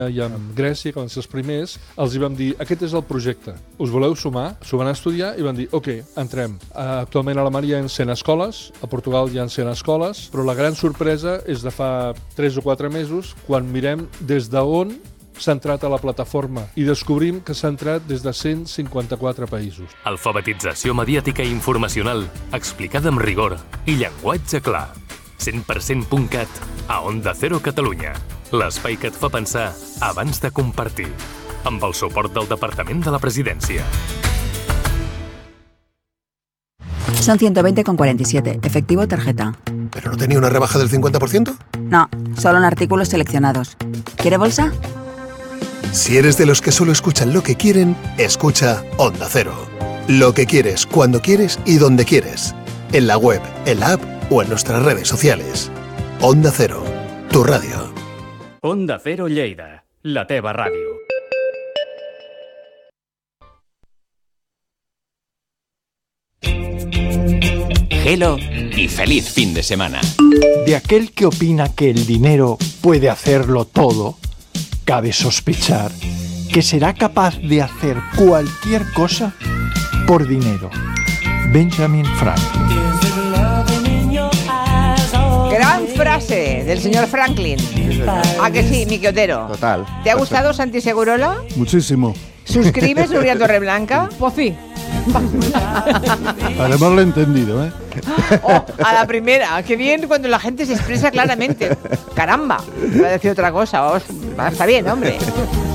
i amb Grècia, que van ser els primers, els hi vam dir, aquest és el projecte, us voleu sumar? S'ho van estudiar i van dir, ok, entrem. Actualment a Alemanya hi ha 100 escoles, a Portugal hi ha 100 escoles, però la gran sorpresa és de fa 3 o 4 mesos, quan mirem des d'on s'ha entrat a la plataforma i descobrim que s'ha entrat des de 154 països. Alfabetització mediàtica i informacional, explicada amb rigor i llenguatge clar. 100%.cat a Onda Cero Catalunya. L'espai que et fa pensar abans de compartir. Amb el suport del Departament de la Presidència. Son 120,47. Efectivo o tarjeta. ¿Pero no tenía una rebaja del 50%? No, solo en artículos seleccionados. ¿Quiere bolsa? Si eres de los que solo escuchan lo que quieren, escucha Onda Cero. Lo que quieres, cuando quieres y donde quieres. En la web, en la app o en nuestras redes sociales. Onda Cero, tu radio. Onda Cero Lleida, la teva ràdio. Hello y feliz fin de semana. De aquel que opina que el dinero puede hacerlo todo, cabe sospechar que será capaz de hacer cualquier cosa por dinero. Benjamin Franklin. Gran frase del señor Franklin. ¿A que sí, Miki Otero? Total. ¿Te ha gustado Santi Segurola? Muchísimo. ¿Suscribes, Nuria Torreblanca? Pues sí. Además lo he entendido, ¿eh? Oh, a la primera. Qué bien cuando la gente se expresa claramente. Caramba. Voy a decir otra cosa. Está bien, hombre.